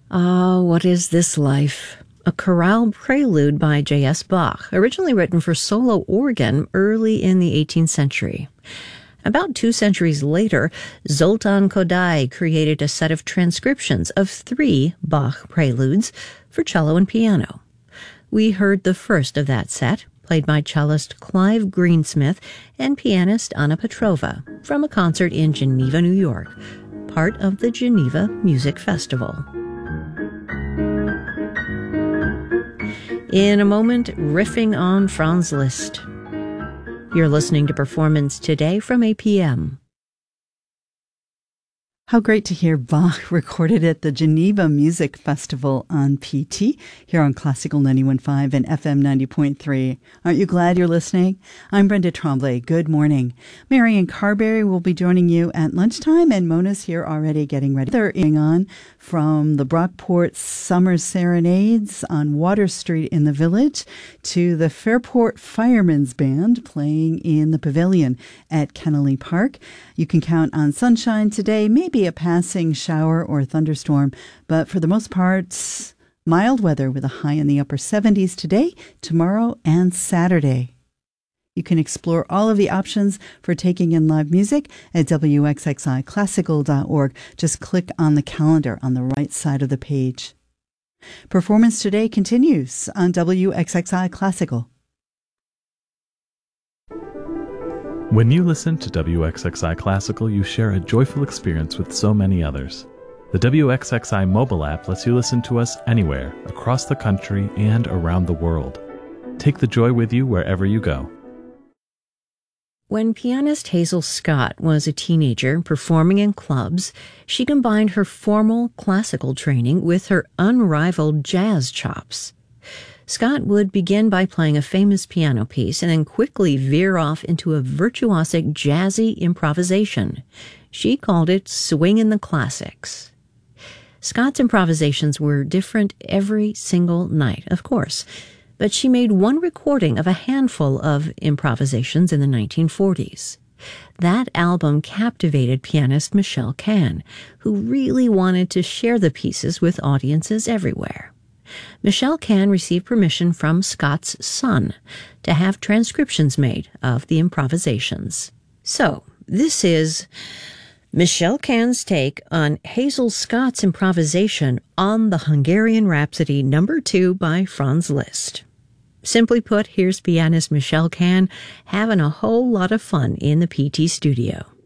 Ah, what is this life? A chorale prelude by J.S. Bach, originally written for solo organ early in the 18th century. About 2 centuries later, Zoltán Kodály created a set of transcriptions of 3 Bach preludes for cello and piano. We heard the first of that set, played by cellist Clive Greensmith and pianist Anna Petrova, from a concert in Geneva, New York, part of the Geneva Music Festival. In a moment, riffing on Franz Liszt. You're listening to Performance Today from APM. How great to hear Bach recorded at the Geneva Music Festival on PT, here on Classical 91.5 and FM 90.3. Aren't you glad you're listening? I'm Brenda Tremblay. Good morning. Marian Carberry will be joining you at lunchtime, and Mona's here already getting ready. They're on from the Brockport Summer Serenades on Water Street in the Village to the Fairport Firemen's Band playing in the Pavilion at Kennelly Park. You can count on sunshine today, maybe a passing shower or thunderstorm, but for the most part, mild weather with a high in the upper 70s today, tomorrow, and Saturday. You can explore all of the options for taking in live music at wxxiclassical.org. Just click on the calendar on the right side of the page. Performance Today continues on WXXI Classical. When you listen to WXXI Classical, you share a joyful experience with so many others. The WXXI mobile app lets you listen to us anywhere, across the country and around the world. Take the joy with you wherever you go. When pianist Hazel Scott was a teenager performing in clubs, she combined her formal classical training with her unrivaled jazz chops. Scott would begin by playing a famous piano piece and then quickly veer off into a virtuosic jazzy improvisation. She called it swingin' the classics. Scott's improvisations were different every single night, of course, but she made one recording of a handful of improvisations in the 1940s. That album captivated pianist Michelle Kahn, who really wanted to share the pieces with audiences everywhere. Michelle Kahn received permission from Scott's son to have transcriptions made of the improvisations. So, this is Michelle Kahn's take on Hazel Scott's improvisation on the Hungarian Rhapsody No. 2 by Franz Liszt. Simply put, here's pianist Michelle Kahn having a whole lot of fun in the PT studio.